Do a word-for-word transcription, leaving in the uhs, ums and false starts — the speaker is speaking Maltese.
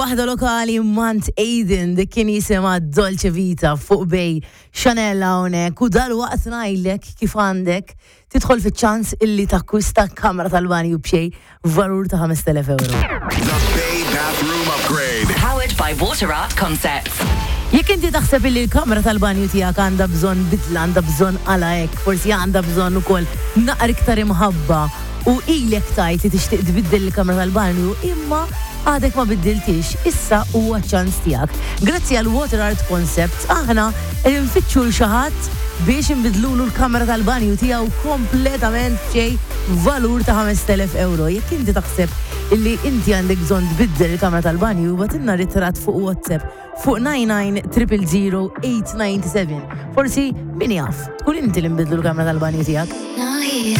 Waħda lokali Mount Aiden dik kien jisimha Dolce Vita fuq bej Chanel hawnhekk u dalwaqt ngħidlek kif għandek tidħol fiċ-ċans illi takkwista kamra tal-banju b'xejn valur ta' ħames telef euro. The Bay Bathroom Upgrade. Powered by Water Art Concepts. Jekk inti taħseb illi l-kamra tal-banju tiegħek għandha bżonn bidla, għandha bżonn għala hekk, forsi għandha bżonn ukoll naqra iktar imħabba u ilek tajt li tixtieq tbiddel il-kamra tal-banju imma għadek ma biddiltix, issa huwa ċans tiegħek. Grazzi għal Water Art Concepts aħna nfittxu l xi ħadd biex inbidlulu l-kamra tal-banju tiegħu kompletament f'xejn valur ta' ħames telef euro. Jekk inti taħseb illi inti għandek bżonn tbiddel il-kamra tal-banju batilna ritrat fuq WhatsApp fuq nine nine zero zero eight nine seven. Forsi min jaf, tkun inti li nbidlu l-kamra tal-banju tiegħek.